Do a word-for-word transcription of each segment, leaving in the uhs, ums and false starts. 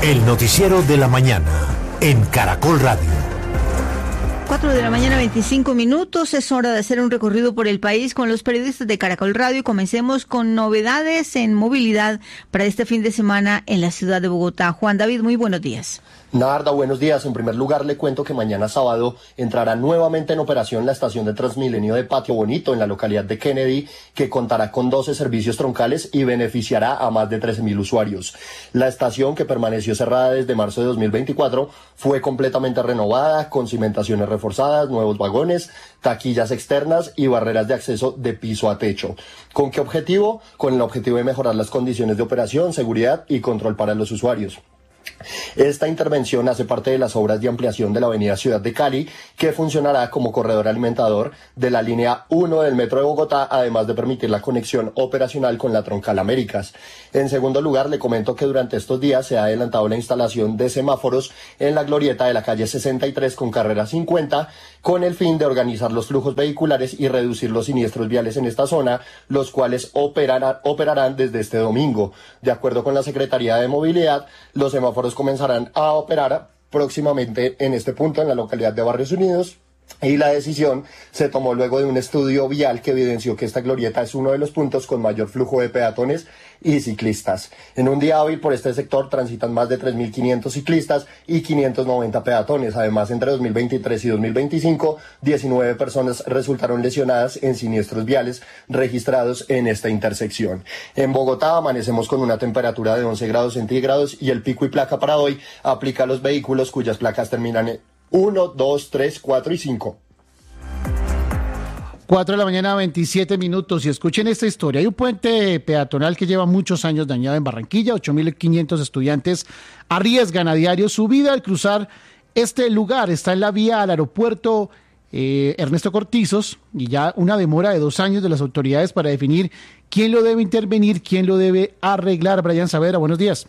El noticiero de la mañana en Caracol Radio. cuatro de la mañana, veinticinco minutos. Es hora de hacer un recorrido por el país con los periodistas de Caracol Radio. Comencemos con novedades en movilidad para este fin de semana en la ciudad de Bogotá. Juan David, muy buenos días. Narda, buenos días. En primer lugar, le cuento que mañana sábado entrará nuevamente en operación la estación de Transmilenio de Patio Bonito en la localidad de Kennedy, que contará con doce servicios troncales y beneficiará a más de trece mil usuarios. La estación, que permaneció cerrada desde marzo de dos mil veinticuatro, fue completamente renovada, con cimentaciones reforzadas, nuevos vagones, taquillas externas y barreras de acceso de piso a techo. ¿Con qué objetivo? Con el objetivo de mejorar las condiciones de operación, seguridad y control para los usuarios. Esta intervención hace parte de las obras de ampliación de la avenida Ciudad de Cali, que funcionará como corredor alimentador de la línea uno del Metro de Bogotá, además de permitir la conexión operacional con la Troncal Américas. En segundo lugar, le comento que durante estos días se ha adelantado la instalación de semáforos en la glorieta de la calle sesenta y tres con carrera cincuenta, con el fin de organizar los flujos vehiculares y reducir los siniestros viales en esta zona, los cuales operarán, operarán desde este domingo. De acuerdo con la Secretaría de Movilidad, los semáforos comenzarán a operar próximamente en este punto en la localidad de Barrios Unidos, y la decisión se tomó luego de un estudio vial que evidenció que esta glorieta es uno de los puntos con mayor flujo de peatones y ciclistas. En un día hábil por este sector transitan más de tres mil quinientos ciclistas y quinientos noventa peatones. Además, entre dos mil veintitrés y dos mil veinticinco, diecinueve personas resultaron lesionadas en siniestros viales registrados en esta intersección. En Bogotá amanecemos con una temperatura de once grados centígrados y el pico y placa para hoy aplica a los vehículos cuyas placas terminan en uno, dos, tres, cuatro y cinco. cuatro de la mañana, veintisiete minutos. Y escuchen esta historia. Hay un puente peatonal que lleva muchos años dañado en Barranquilla. ocho mil quinientos estudiantes arriesgan a diario su vida al cruzar este lugar. Está en la vía al aeropuerto eh, Ernesto Cortizos, y ya una demora de dos años de las autoridades para definir quién lo debe intervenir, quién lo debe arreglar. Brian Saavedra, buenos días.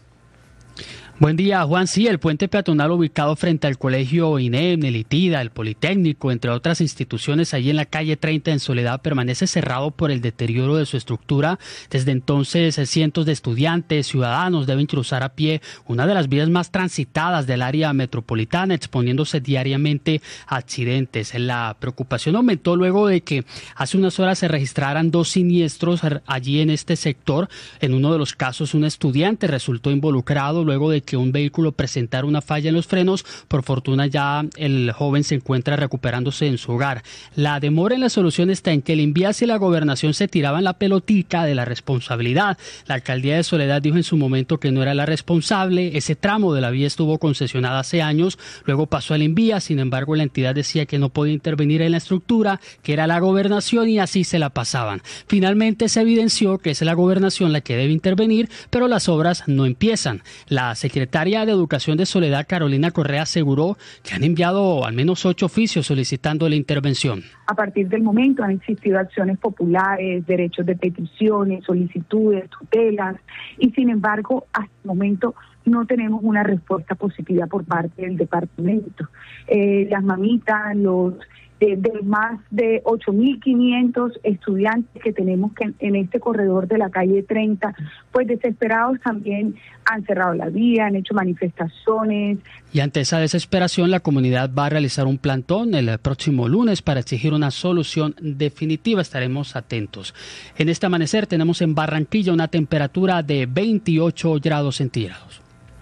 Buen día, Juan. Sí, el puente peatonal ubicado frente al colegio INEM, el ITIDA, el Politécnico, entre otras instituciones, allí en la calle treinta en Soledad, permanece cerrado por el deterioro de su estructura. Desde entonces, cientos de estudiantes, ciudadanos deben cruzar a pie una de las vías más transitadas del área metropolitana, exponiéndose diariamente a accidentes. La preocupación aumentó luego de que hace unas horas se registraran dos siniestros allí en este sector. En uno de los casos, un estudiante resultó involucrado luego de que que un vehículo presentara una falla en los frenos. Por fortuna ya el joven se encuentra recuperándose en su hogar. La demora en la solución está en que el INVIAS y la gobernación se tiraban la pelotica de la responsabilidad. La alcaldía de Soledad dijo en su momento que no era la responsable. Ese tramo de la vía estuvo concesionada hace años, luego pasó al INVIAS. Sin embargo, la entidad decía que no podía intervenir en la estructura, que era la gobernación, y así se la pasaban. Finalmente se evidenció que es la gobernación la que debe intervenir, pero las obras no empiezan. La secretaria secretaria de Educación de Soledad, Carolina Correa, aseguró que han enviado al menos ocho oficios solicitando la intervención. A partir del momento han existido acciones populares, derechos de peticiones, solicitudes, tutelas, y sin embargo, hasta el momento no tenemos una respuesta positiva por parte del departamento. Eh, las mamitas, los de, de más de ocho mil quinientos estudiantes que tenemos que en este corredor de la calle treinta, pues desesperados también han cerrado la vía, han hecho manifestaciones. Y ante esa desesperación, la comunidad va a realizar un plantón el próximo lunes para exigir una solución definitiva. Estaremos atentos. En este amanecer tenemos en Barranquilla una temperatura de veintiocho grados centígrados.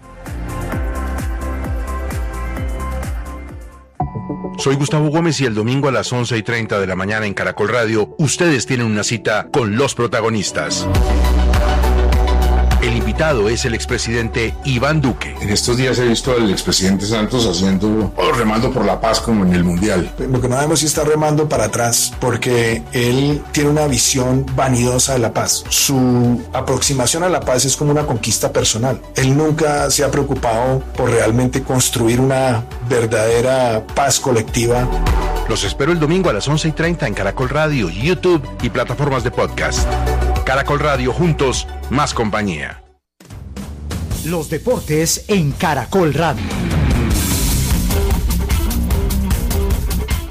Soy Gustavo Gómez y el domingo a las once y treinta de la mañana en Caracol Radio, ustedes tienen una cita con los protagonistas. El invitado es el expresidente Iván Duque. En estos días he visto al expresidente Santos haciendo, o remando por la paz como en el Mundial. Lo que no debemos es estar remando para atrás, porque él tiene una visión vanidosa de la paz. Su aproximación a la paz es como una conquista personal. Él nunca se ha preocupado por realmente construir una verdadera paz colectiva. Los espero el domingo a las once y treinta en Caracol Radio, YouTube y plataformas de podcast. Caracol Radio, juntos, más compañía. Los deportes en Caracol Radio.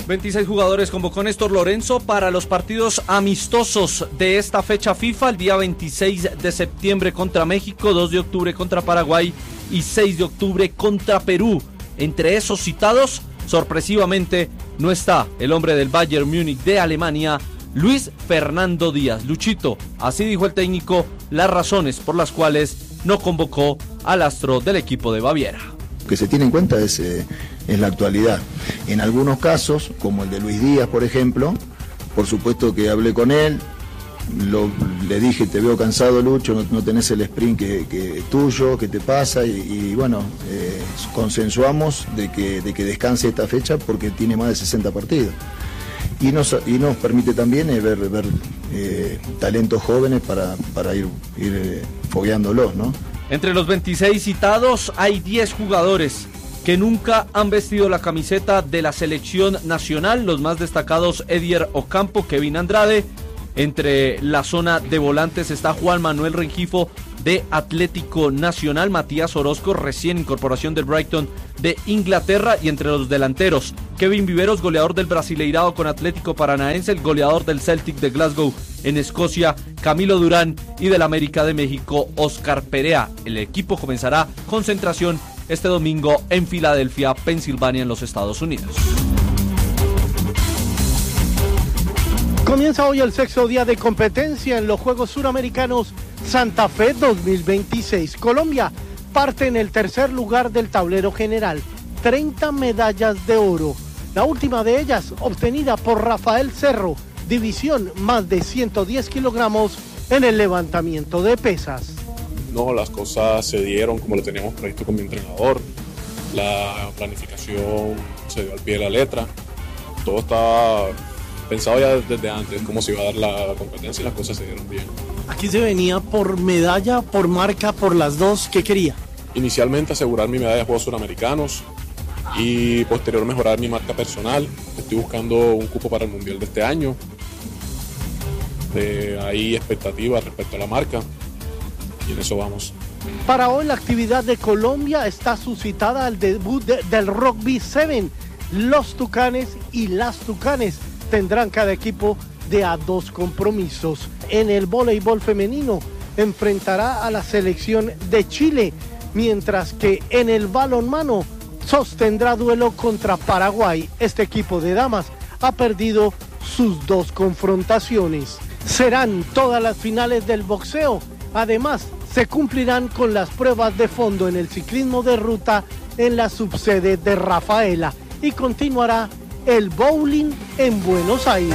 veintiséis jugadores convocó Néstor Lorenzo para los partidos amistosos de esta fecha FIFA, el día veintiséis de septiembre contra México, dos de octubre contra Paraguay y seis de octubre contra Perú. Entre esos citados, sorpresivamente, no está el hombre del Bayern Múnich de Alemania, Luis Fernando Díaz. Luchito, así dijo el técnico, las razones por las cuales no convocó al astro del equipo de Baviera. Lo que se tiene en cuenta es, eh, es la actualidad. En algunos casos, como el de Luis Díaz, por ejemplo, por supuesto que hablé con él, lo, le dije, te veo cansado, Lucho, no, no tenés el sprint que, que tuyo, que te pasa, y, y bueno, eh, consensuamos de que, de que descanse esta fecha porque tiene más de sesenta partidos. Y nos, y nos permite también eh, ver, ver eh, talentos jóvenes para, para ir, ir eh, fogueándolos, ¿no? Entre los veintiséis citados hay diez jugadores que nunca han vestido la camiseta de la selección nacional. Los más destacados, Edier Ocampo, Kevin Andrade. Entre la zona de volantes está Juan Manuel Rengifo de Atlético Nacional, Matías Orozco, recién incorporación del Brighton de Inglaterra, y entre los delanteros, Kevin Viveros, goleador del Brasileirao con Atlético Paranaense, el goleador del Celtic de Glasgow en Escocia, Camilo Durán, y del América de México, Oscar Perea. El equipo comenzará concentración este domingo en Filadelfia, Pensilvania, en los Estados Unidos. Comienza hoy el sexto día de competencia en los Juegos Suramericanos Santa Fe dos mil veintiséis. Colombia parte en el tercer lugar del tablero general, treinta medallas de oro. La última de ellas obtenida por Rafael Cerro, división más de ciento diez kilogramos en el levantamiento de pesas. No, las cosas se dieron como lo teníamos previsto con mi entrenador. La planificación se dio al pie de la letra. Todo estaba pensado ya desde antes cómo se iba a dar la competencia y las cosas se dieron bien. Aquí se venía por medalla, por marca, por las dos. ¿Qué quería? Inicialmente asegurar mi medalla de Juegos Suramericanos y posterior mejorar mi marca personal. Estoy buscando un cupo para el Mundial de este año. Eh, hay expectativas respecto a la marca y en eso vamos. Para hoy la actividad de Colombia está suscitada al debut de, del Rugby siete. Los Tucanes y las Tucanes tendrán cada equipo de a dos compromisos. En el voleibol femenino enfrentará a la selección de Chile, mientras que en el balonmano sostendrá duelo contra Paraguay. Este equipo de damas ha perdido sus dos confrontaciones. Serán todas las finales del boxeo. Además, se cumplirán con las pruebas de fondo en el ciclismo de ruta en la subsede de Rafaela, y continuará el bowling en Buenos Aires.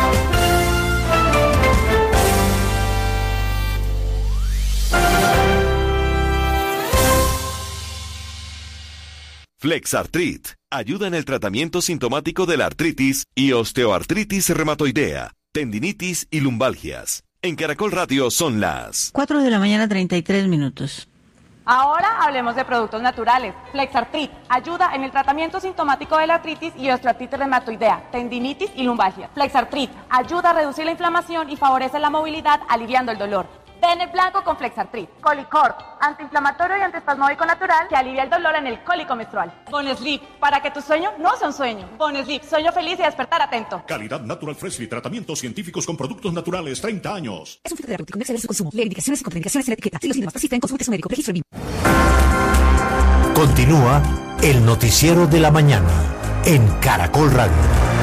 Flexartrit ayuda en el tratamiento sintomático de la artritis y osteoartritis reumatoidea, tendinitis y lumbalgias. En Caracol Radio son las cuatro de la mañana, treinta y tres minutos. Ahora hablemos de productos naturales. Flexartrit ayuda en el tratamiento sintomático de la artritis y osteoartritis reumatoidea, tendinitis y lumbalgia. Flexartrit ayuda a reducir la inflamación y favorece la movilidad, aliviando el dolor. Ten el blanco con Flexartrit. Colicort, antiinflamatorio y antiespasmódico natural que alivia el dolor en el cólico menstrual. Bonesleep, para que tu sueño no sea un sueño. Bonesleep, sueño feliz y despertar atento. Calidad Natural Freshly, tratamientos científicos con productos naturales, treinta años. Es un fitoterapéutico, no excede su consumo. Lee indicaciones y contraindicaciones en la etiqueta. Si los síntomas persisten, consulte a su médico. Registro B I M. Continúa el noticiero de la mañana en Caracol Radio.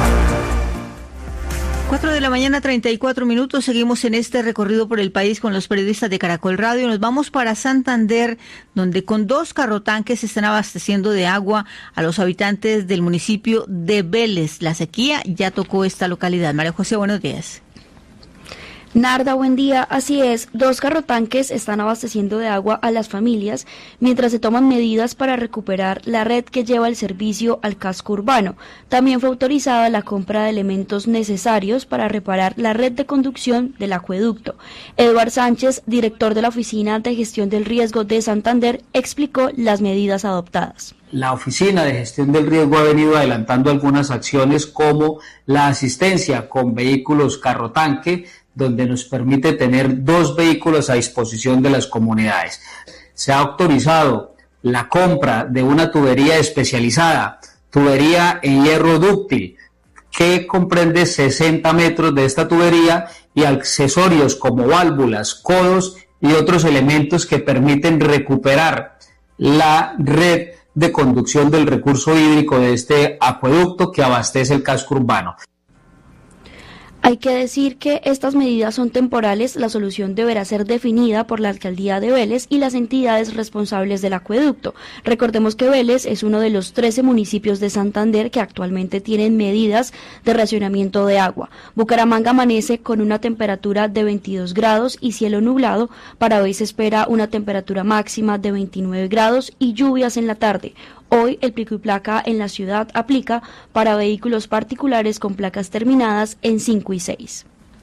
cuatro de la mañana, treinta y cuatro minutos. Seguimos en este recorrido por el país con los periodistas de Caracol Radio. Nos vamos para Santander, donde con dos carrotanques se están abasteciendo de agua a los habitantes del municipio de Vélez. La sequía ya tocó esta localidad. María José, buenos días. Narda, buen día. Así es, dos carrotanques están abasteciendo de agua a las familias mientras se toman medidas para recuperar la red que lleva el servicio al casco urbano. También fue autorizada la compra de elementos necesarios para reparar la red de conducción del acueducto. Eduard Sánchez, director de la Oficina de Gestión del Riesgo de Santander, explicó las medidas adoptadas. La Oficina de Gestión del Riesgo ha venido adelantando algunas acciones como la asistencia con vehículos carrotanque, donde nos permite tener dos vehículos a disposición de las comunidades. Se ha autorizado la compra de una tubería especializada, tubería en hierro dúctil, que comprende sesenta metros de esta tubería y accesorios como válvulas, codos y otros elementos que permiten recuperar la red de conducción del recurso hídrico de este acueducto que abastece el casco urbano. Hay que decir que estas medidas son temporales, la solución deberá ser definida por la Alcaldía de Vélez y las entidades responsables del acueducto. Recordemos que Vélez es uno de los trece municipios de Santander que actualmente tienen medidas de racionamiento de agua. Bucaramanga amanece con una temperatura de veintidós grados y cielo nublado. Para hoy se espera una temperatura máxima de veintinueve grados y lluvias en la tarde. Hoy el pico y placa en la ciudad aplica para vehículos particulares con placas terminadas en cinco y seis.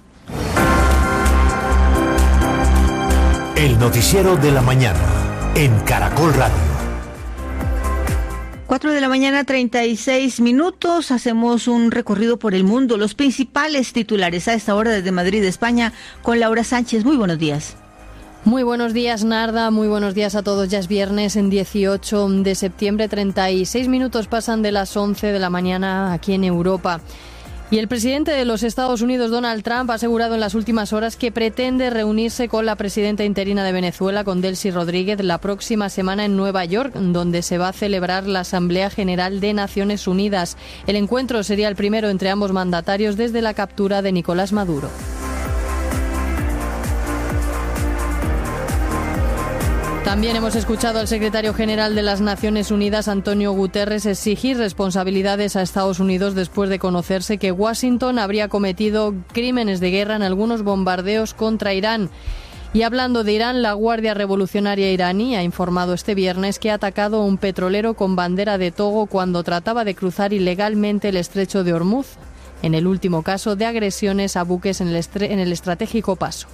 El noticiero de la mañana en Caracol Radio. Cuatro de la mañana, treinta y seis minutos. Hacemos un recorrido por el mundo. Los principales titulares a esta hora desde Madrid, España, con Laura Sánchez. Muy buenos días. Muy buenos días, Narda. Muy buenos días a todos. Ya es viernes, en dieciocho de septiembre. treinta y seis minutos pasan de las once de la mañana aquí en Europa. Y el presidente de los Estados Unidos, Donald Trump, ha asegurado en las últimas horas que pretende reunirse con la presidenta interina de Venezuela, con Delcy Rodríguez, la próxima semana en Nueva York, donde se va a celebrar la Asamblea General de Naciones Unidas. El encuentro sería el primero entre ambos mandatarios desde la captura de Nicolás Maduro. También hemos escuchado al secretario general de las Naciones Unidas, Antonio Guterres, exigir responsabilidades a Estados Unidos después de conocerse que Washington habría cometido crímenes de guerra en algunos bombardeos contra Irán. Y hablando de Irán, la Guardia Revolucionaria iraní ha informado este viernes que ha atacado a un petrolero con bandera de Togo cuando trataba de cruzar ilegalmente el estrecho de Hormuz, en el último caso de agresiones a buques en el, estre- en el estratégico paso.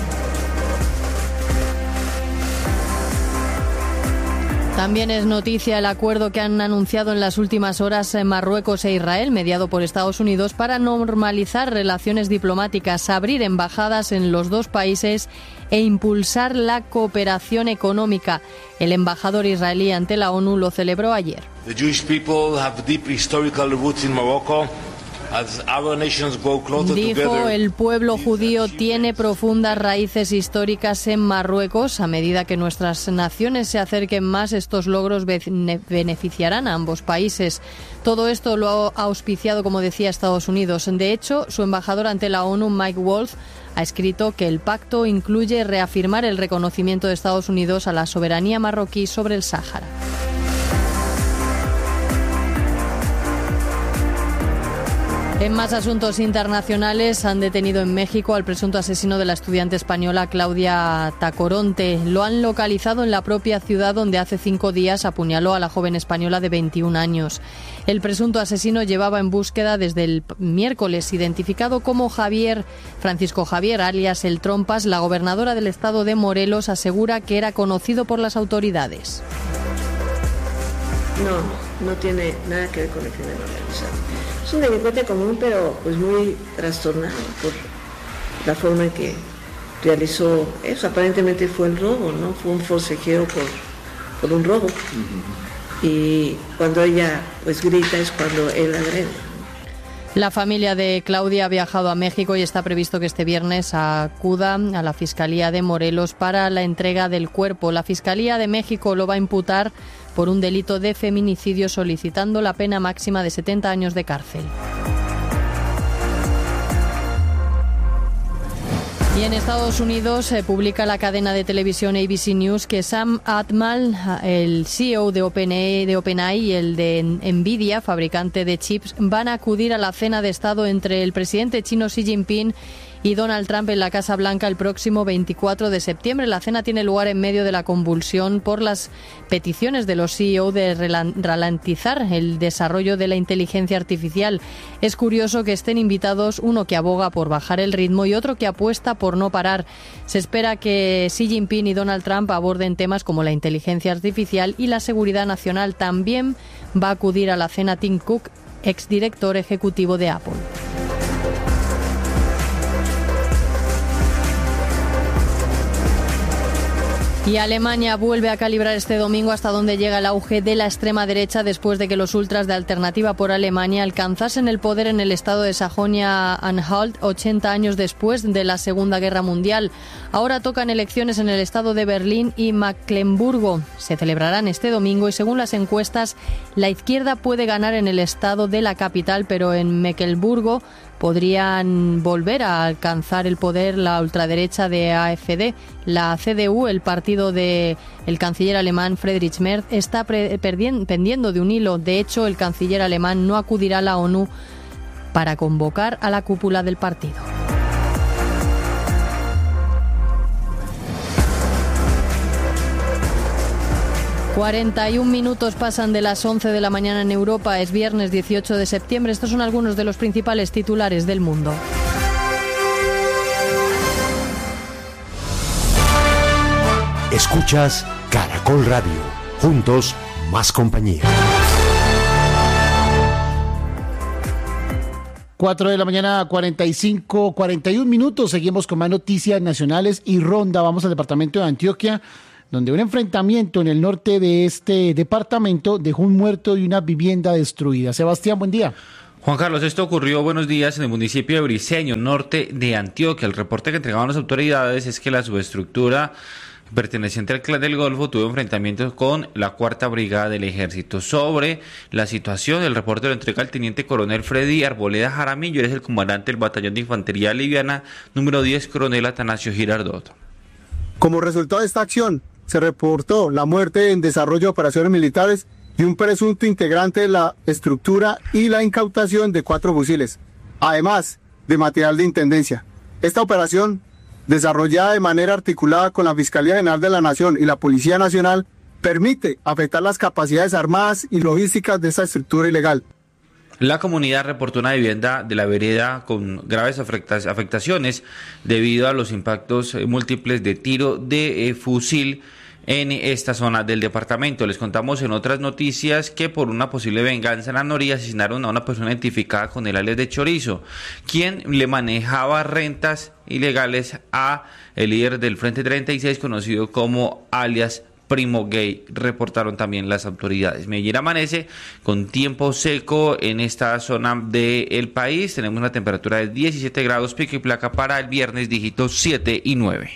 También es noticia el acuerdo que han anunciado en las últimas horas Marruecos e Israel, mediado por Estados Unidos, para normalizar relaciones diplomáticas, abrir embajadas en los dos países e impulsar la cooperación económica. El embajador israelí ante la ONU lo celebró ayer. The Jewish people have deep historical roots in Morocco. Dijo, el pueblo judío tiene profundas raíces históricas en Marruecos. A medida que nuestras naciones se acerquen más, estos logros beneficiarán a ambos países. Todo esto lo ha auspiciado, como decía, Estados Unidos. De hecho, su embajador ante la ONU, Mike Wolf, ha escrito que el pacto incluye reafirmar el reconocimiento de Estados Unidos a la soberanía marroquí sobre el Sáhara. En más asuntos internacionales, han detenido en México al presunto asesino de la estudiante española Claudia Tacoronte. Lo han localizado en la propia ciudad donde hace cinco días apuñaló a la joven española de veintiún años. El presunto asesino llevaba en búsqueda desde el miércoles, identificado como Javier, Francisco Javier, alias El Trompas. La gobernadora del estado de Morelos asegura que era conocido por las autoridades. No, no tiene nada que ver con el crimen organizado. Es un delincuente común, pero pues muy trastornado por la forma en que realizó eso. Aparentemente fue el robo, ¿no? Fue un forcejeo por, por un robo. Uh-huh. Y cuando ella pues grita es cuando él agrede. La familia de Claudia ha viajado a México y está previsto que este viernes acuda a la Fiscalía de Morelos para la entrega del cuerpo. La Fiscalía de México lo va a imputar por un delito de feminicidio, solicitando la pena máxima de setenta años de cárcel. Y en Estados Unidos se eh, publica la cadena de televisión A B C News que Sam Altman, el C E O de OpenAI, de OpenAI y el de Nvidia, fabricante de chips, van a acudir a la cena de Estado entre el presidente chino Xi Jinping y Donald Trump en la Casa Blanca el próximo veinticuatro de septiembre. La cena tiene lugar en medio de la convulsión por las peticiones de los C E O de ralentizar el desarrollo de la inteligencia artificial. Es curioso que estén invitados uno que aboga por bajar el ritmo y otro que apuesta por no parar. Se espera que Xi Jinping y Donald Trump aborden temas como la inteligencia artificial y la seguridad nacional. También va a acudir a la cena Tim Cook, exdirector ejecutivo de Apple. Y Alemania vuelve a calibrar este domingo hasta dónde llega el auge de la extrema derecha después de que los ultras de Alternativa por Alemania alcanzasen el poder en el estado de Sajonia-Anhalt ochenta años después de la Segunda Guerra Mundial. Ahora tocan elecciones en el estado de Berlín y Mecklemburgo. Se celebrarán este domingo y según las encuestas la izquierda puede ganar en el estado de la capital, pero en Mecklemburgo podrían volver a alcanzar el poder la ultraderecha de A F D. La C D U, el partido del canciller alemán Friedrich Merz, está pre- perdien- pendiendo de un hilo. De hecho, el canciller alemán no acudirá a la ONU para convocar a la cúpula del partido. cuarenta y un minutos pasan de las once de la mañana en Europa. Es viernes dieciocho de septiembre. Estos son algunos de los principales titulares del mundo. Escuchas Caracol Radio. Juntos, más compañía. cuatro de la mañana, cuarenta y cinco, cuarenta y un minutos. Seguimos con más noticias nacionales y ronda. Vamos al departamento de Antioquia, donde un enfrentamiento en el norte de este departamento dejó un muerto y una vivienda destruida. Sebastián, buen día. Juan Carlos, esto ocurrió, buenos días, en el municipio de Briceño, norte de Antioquia. El reporte que entregaban las autoridades es que la subestructura perteneciente al Clan del Golfo tuvo enfrentamientos con la cuarta Brigada del Ejército. Sobre la situación, el reporte lo entrega el teniente coronel Freddy Arboleda Jaramillo, él es el comandante del batallón de infantería liviana número diez, coronel Atanasio Girardot. Como resultado de esta acción, se reportó la muerte en desarrollo de operaciones militares de un presunto integrante de la estructura y la incautación de cuatro fusiles, además de material de intendencia. Esta operación, desarrollada de manera articulada con la Fiscalía General de la Nación y la Policía Nacional, permite afectar las capacidades armadas y logísticas de esta estructura ilegal. La comunidad reportó una vivienda de la vereda con graves afectaciones debido a los impactos múltiples de tiro de eh, fusil en esta zona del departamento. Les contamos en otras noticias que por una posible venganza en la Noria asesinaron a una persona identificada con el alias de Chorizo, quien le manejaba rentas ilegales a el líder del Frente treinta y seis, conocido como alias Primo Gay, reportaron también las autoridades. Medellín amanece con tiempo seco en esta zona del país. Tenemos una temperatura de diecisiete grados, pico y placa para el viernes, dígitos siete y nueve.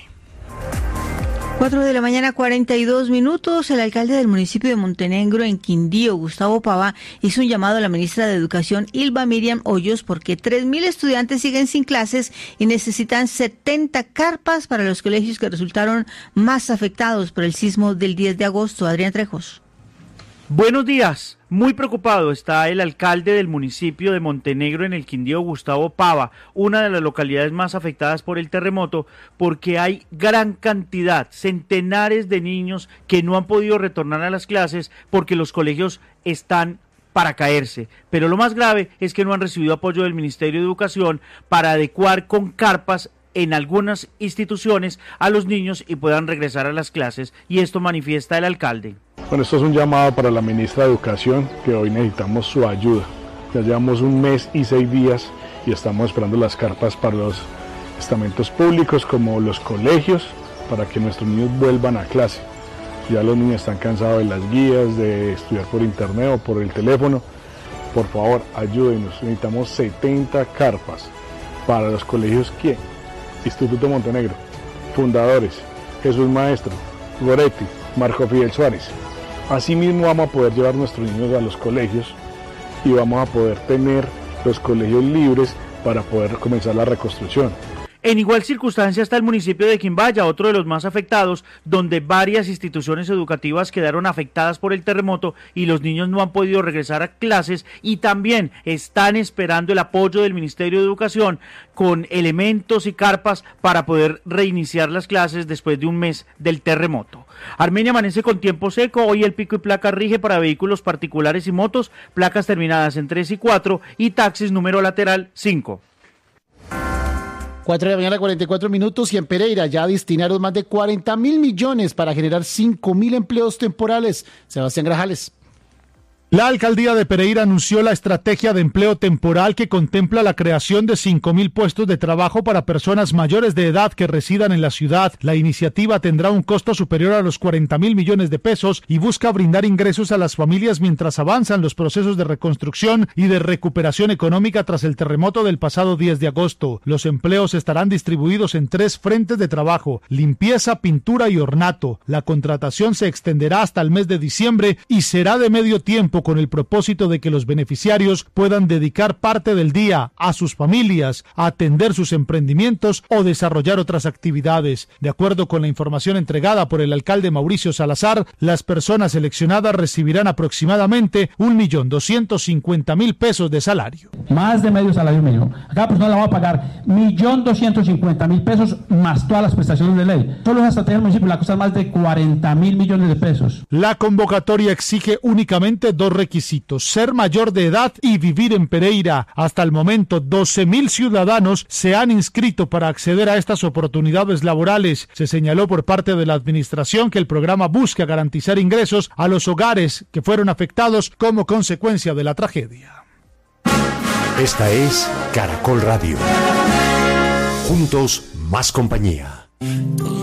cuatro de la mañana, cuarenta y dos minutos. El alcalde del municipio de Montenegro, en Quindío, Gustavo Pava, hizo un llamado a la ministra de Educación, Ilva Miriam Hoyos, porque tres mil estudiantes siguen sin clases y necesitan setenta carpas para los colegios que resultaron más afectados por el sismo del diez de agosto. Adrián Trejos. Buenos días. Muy preocupado está el alcalde del municipio de Montenegro, en el Quindío, Gustavo Pava, una de las localidades más afectadas por el terremoto, porque hay gran cantidad, centenares de niños que no han podido retornar a las clases porque los colegios están para caerse. Pero lo más grave es que no han recibido apoyo del Ministerio de Educación para adecuar con carpas en algunas instituciones a los niños y puedan regresar a las clases, y esto manifiesta el alcalde. Bueno, esto es un llamado para la ministra de Educación, que hoy necesitamos su ayuda. Ya llevamos un mes y seis días y estamos esperando las carpas para los estamentos públicos como los colegios, para que nuestros niños vuelvan a clase. Ya los niños están cansados de las guías, de estudiar por internet o por el teléfono. Por favor, ayúdenos. Necesitamos setenta carpas para los colegios que Instituto Montenegro, fundadores, Jesús Maestro, Goretti, Marco Fidel Suárez. Asimismo vamos a poder llevar nuestros niños a los colegios y vamos a poder tener los colegios libres para poder comenzar la reconstrucción. En igual circunstancia está el municipio de Quimbaya, otro de los más afectados, donde varias instituciones educativas quedaron afectadas por el terremoto y los niños no han podido regresar a clases y también están esperando el apoyo del Ministerio de Educación con elementos y carpas para poder reiniciar las clases después de un mes del terremoto. Armenia amanece con tiempo seco, hoy el pico y placa rige para vehículos particulares y motos, placas terminadas en tres y cuatro y taxis número lateral cinco. cuatro de la mañana, cuarenta y cuatro minutos, y en Pereira ya destinaron más de cuarenta mil millones para generar cinco mil empleos temporales. Sebastián Grajales. La alcaldía de Pereira anunció la estrategia de empleo temporal que contempla la creación de cinco mil puestos de trabajo para personas mayores de edad que residan en la ciudad. La iniciativa tendrá un costo superior a los cuarenta mil millones de pesos y busca brindar ingresos a las familias mientras avanzan los procesos de reconstrucción y de recuperación económica tras el terremoto del pasado diez de agosto. Los empleos estarán distribuidos en tres frentes de trabajo: limpieza, pintura y ornato. La contratación se extenderá hasta el mes de diciembre y será de medio tiempo, con el propósito de que los beneficiarios puedan dedicar parte del día a sus familias, a atender sus emprendimientos o desarrollar otras actividades. De acuerdo con la información entregada por el alcalde Mauricio Salazar, las personas seleccionadas recibirán aproximadamente un millón doscientos cincuenta mil pesos de salario. Más de medio salario mínimo. A cada persona le va a pagar un millón doscientos cincuenta mil pesos más todas las prestaciones de ley. Solo esa estrategia del municipio le va a costar más de cuarenta mil millones de pesos. La convocatoria exige únicamente dos requisitos: ser mayor de edad y vivir en Pereira. Hasta el momento, doce mil ciudadanos se han inscrito para acceder a estas oportunidades laborales. Se señaló por parte de la administración que el programa busca garantizar ingresos a los hogares que fueron afectados como consecuencia de la tragedia. Esta es Caracol Radio. Juntos, más compañía.